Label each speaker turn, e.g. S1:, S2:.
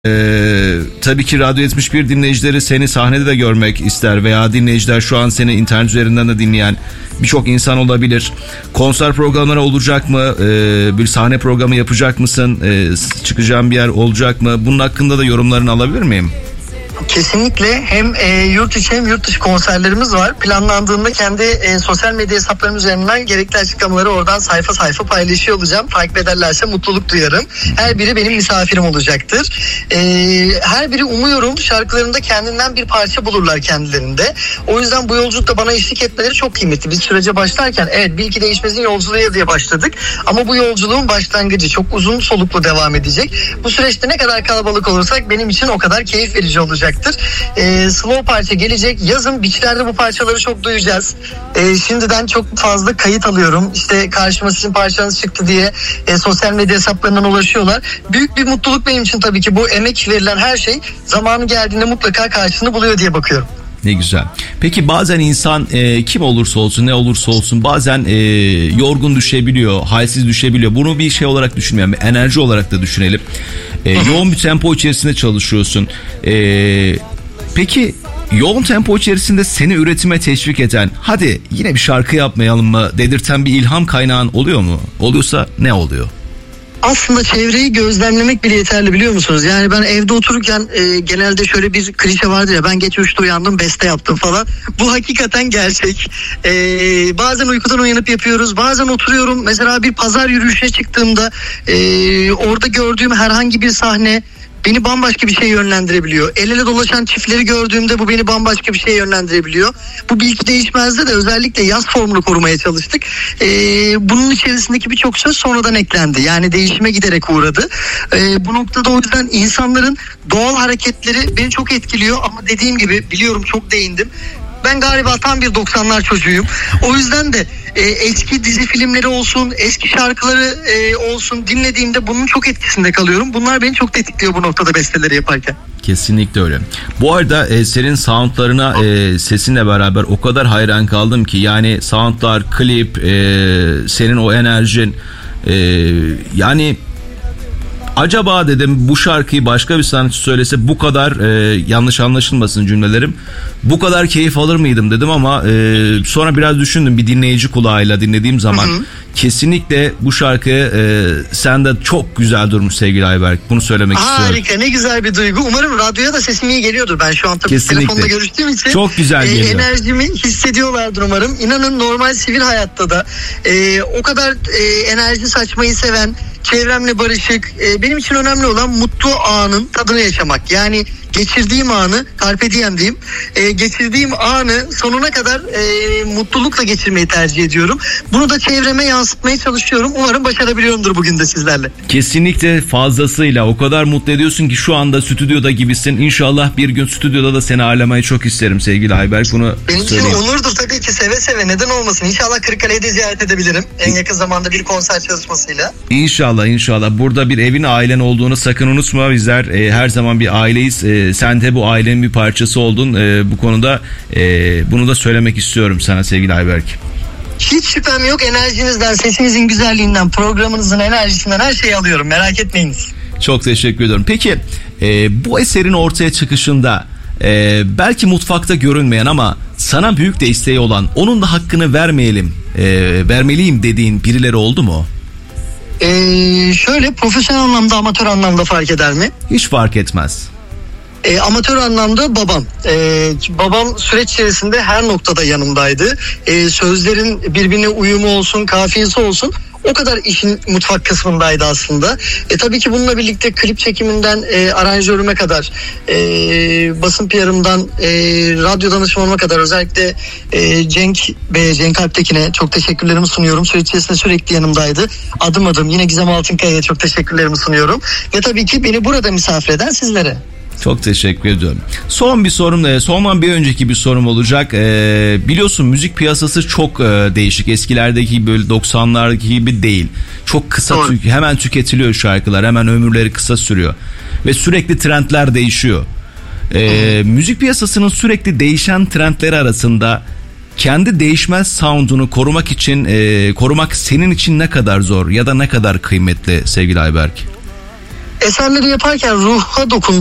S1: Tabii ki Radyo 71 dinleyicileri seni sahnede de görmek ister veya dinleyiciler şu an seni internet üzerinden de dinleyen birçok insan olabilir. Konser programları olacak mı? Bir sahne programı yapacak mısın? Çıkacağın bir yer olacak mı? Bunun hakkında da yorumlarını alabilir miyim?
S2: Kesinlikle hem yurt içi hem yurt dışı konserlerimiz var. Planlandığında kendi sosyal medya hesaplarım üzerinden gerekli açıklamaları oradan sayfa sayfa paylaşıyor olacağım. Takip ederlerse mutluluk duyarım. Her biri benim misafirim olacaktır. Her biri umuyorum şarkılarında kendinden bir parça bulurlar kendilerinde. O yüzden bu yolculukta bana eşlik etmeleri çok kıymetli. Biz sürece başlarken evet Bilki Değişmez'in yolculuğu diye başladık. Ama bu yolculuğun başlangıcı çok uzun soluklu devam edecek. Bu süreçte ne kadar kalabalık olursak benim için o kadar keyif verici olacak. Slow parça gelecek. Yazın beachlerde bu parçaları çok duyacağız. Şimdiden çok fazla kayıt alıyorum. İşte karşıma sizin parçanız çıktı diye sosyal medya hesaplarından ulaşıyorlar. Büyük bir mutluluk benim için tabii ki bu emek verilen her şey zamanı geldiğinde mutlaka karşılığını buluyor diye bakıyorum.
S1: Ne güzel. Peki bazen insan kim olursa olsun ne olursa olsun bazen yorgun düşebiliyor, halsiz düşebiliyor. Bunu bir şey olarak düşünmeyelim, enerji olarak da düşünelim. Yoğun bir tempo içerisinde çalışıyorsun. Peki yoğun tempo içerisinde seni üretime teşvik eden, hadi yine bir şarkı yapmayalım mı dedirten bir ilham kaynağın oluyor mu? Oluyorsa ne oluyor?
S2: Aslında çevreyi gözlemlemek bile yeterli, biliyor musunuz? Yani ben evde otururken genelde şöyle bir klişe vardır ya, ben geç 3'te uyandım beste yaptım falan. Bu hakikaten gerçek. Bazen uykudan uyanıp yapıyoruz, bazen oturuyorum. Mesela bir pazar yürüyüşe çıktığımda orada gördüğüm herhangi bir sahne beni bambaşka bir şeye yönlendirebiliyor. El ele dolaşan çiftleri gördüğümde bu beni bambaşka bir şeye yönlendirebiliyor. Bu Bilki Değişmez'de de özellikle yaz formunu korumaya çalıştık. Bunun içerisindeki birçok söz sonradan eklendi. Yani değişime giderek uğradı. Bu noktada o yüzden insanların doğal hareketleri beni çok etkiliyor. Ama dediğim gibi biliyorum çok değindim. Ben galiba tam bir 90'lar çocuğuyum. O yüzden de eski dizi filmleri olsun, eski şarkıları olsun dinlediğimde bunun çok etkisinde kalıyorum. Bunlar beni çok tetikliyor bu noktada besteleri yaparken.
S1: Kesinlikle öyle. Bu arada senin soundlarına sesinle beraber o kadar hayran kaldım ki, yani soundlar, klip, senin o enerjin, yani acaba dedim bu şarkıyı başka bir sanatçı söylese bu kadar yanlış anlaşılmasın cümlelerim, bu kadar keyif alır mıydım dedim ama sonra biraz düşündüm, bir dinleyici kulağıyla dinlediğim zaman kesinlikle bu şarkı sende çok güzel durmuş sevgili Ayberk. Bunu söylemek istiyorum.
S2: Harika, ne güzel bir duygu. Umarım radyoya da sesim iyi geliyordur. Ben şu an tabii
S1: kesinlikle
S2: telefonda görüştüğüm için
S1: çok güzel geliyor.
S2: Enerjimi hissediyorlardır umarım. İnanın normal sivil hayatta da o kadar enerji saçmayı seven, çevremle barışık, benim için önemli olan mutlu anın tadını yaşamak. Yani geçirdiğim anı, carpe diem diyeyim, geçirdiğim anı sonuna kadar mutlulukla geçirmeyi tercih ediyorum. Bunu da çevreme yansıtmaya çalışıyorum. Umarım başarabiliyorumdur bugün de sizlerle.
S1: Kesinlikle fazlasıyla. O kadar mutlu ediyorsun ki şu anda stüdyoda gibisin. İnşallah bir gün stüdyoda da seni ağırlamayı çok isterim sevgili Ayberk. Bunu
S2: benim için onurdur tabii ki, seve seve, neden olmasın. İnşallah Kırıkkale'yi de ziyaret edebilirim. En yakın zamanda bir konser çalışmasıyla.
S1: İnşallah. Burada bir evin, ailen olduğunu sakın unutma. Bizler her zaman bir aileyiz. Sen de bu ailenin bir parçası oldun. Bu konuda bunu da söylemek istiyorum sana sevgili Ayberk.
S2: Hiç şüphem yok, enerjinizden, sesinizin güzelliğinden, programınızın enerjisinden her şeyi alıyorum, merak etmeyiniz.
S1: Çok teşekkür ediyorum. Peki bu eserin ortaya çıkışında belki mutfakta görünmeyen ama sana büyük desteği olan, onun da hakkını vermeliyim dediğin birileri oldu mu?
S2: Şöyle, profesyonel anlamda, amatör anlamda fark eder mi?
S1: Hiç fark etmez.
S2: Amatör anlamda babam. Babam süreç içerisinde her noktada yanımdaydı. Sözlerin birbirine uyumu olsun, kafiyesi olsun, o kadar işin mutfak kısmındaydı aslında. Tabii ki bununla birlikte klip çekiminden aranjörüme kadar, basın PR'ımdan radyo danışmanıma kadar, özellikle Cenk Alptekin'e çok teşekkürlerimi sunuyorum. Süreç içerisinde sürekli yanımdaydı. Adım adım yine Gizem Altınkaya'ya çok teşekkürlerimi sunuyorum. Ve tabii ki beni burada misafir eden sizlere.
S1: Çok teşekkür ediyorum. Son bir sorum, sondan bir önceki bir sorum olacak. Biliyorsun müzik piyasası çok değişik. Eskilerdeki gibi, böyle 90'lardaki gibi değil. Çok kısa, hemen tüketiliyor şarkılar. Hemen ömürleri kısa sürüyor. Ve sürekli trendler değişiyor. Müzik piyasasının sürekli değişen trendleri arasında kendi değişmez sound'unu korumak senin için ne kadar zor ya da ne kadar kıymetli sevgili Ayberk?
S2: eserleri yaparken ruha dokun